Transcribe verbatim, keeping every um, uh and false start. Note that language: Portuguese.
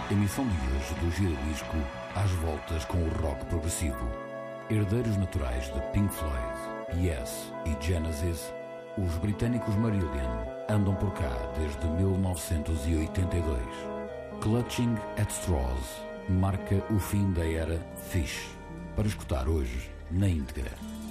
Emissão de hoje do Giradisco às voltas com o rock progressivo. Herdeiros naturais de Pink Floyd, Yes e Genesis, os britânicos Marillion andam por cá desde mil novecentos e oitenta e dois. Clutching at Straws marca o fim da era Fish, para escutar hoje na íntegra.